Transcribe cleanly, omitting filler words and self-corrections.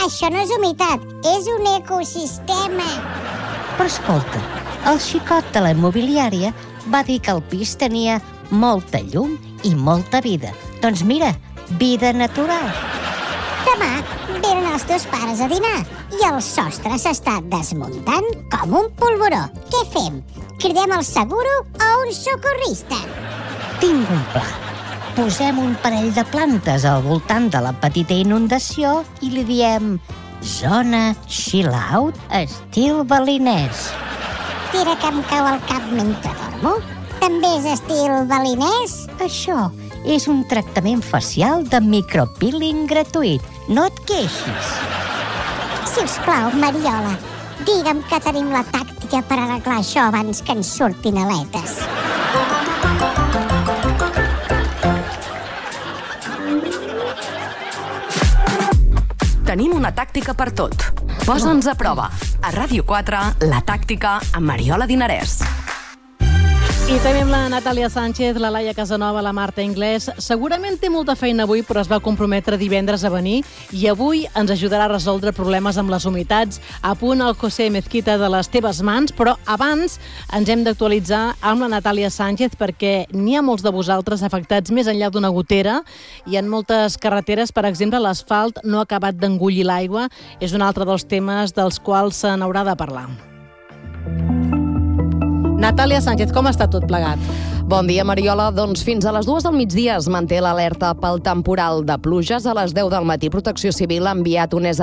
Això no és humitat, és un ecosistema. Però escolta, el xicot de la immobiliària va dir que el pis tenia molta llum i molta vida. Doncs mira, vida natural. Demà venen els teus pares a dinar i el sostre s'està desmuntant com un polvoró. Què fem? Cridem el seguro o un socorrista? Tinc un pla. Posem un parell de plantes al voltant de la petita inundació i li diem zona chill out estil balinès. Tira que em cau al cap mentre dormo. També és estil balinès? Això és un tractament facial de micropeeling gratuït. No et queixis. Si us plau, Mariola, digue'm que tenim la tàctica per arreglar això abans que ens surtin aletes. Tenim una tàctica per tot. Posa'ns a prova. A Ràdio 4, La Tàctica, amb Mariola Dinarès. I també amb la Natàlia Sánchez, la Laia Casanova, la Marta Inglés. Segurament té molta feina avui, però es va comprometre divendres a venir i avui ens ajudarà a resoldre problemes amb les humitats. A punt el José Mezquita de les teves mans, però abans ens hem d'actualitzar amb la Natàlia Sánchez perquè n'hi ha molts de vosaltres afectats més enllà d'una gotera i en moltes carreteres, per exemple, l'asfalt no ha acabat d'engollir l'aigua. És un altre dels temes dels quals se n'haurà de parlar. Natàlia Sánchez, com està tot plegat? Bon dia, Mariola. Doncs fins a les 2 del migdia es manté l'alerta pel temporal de pluges. A les 10 del matí, Protecció Civil ha enviat unes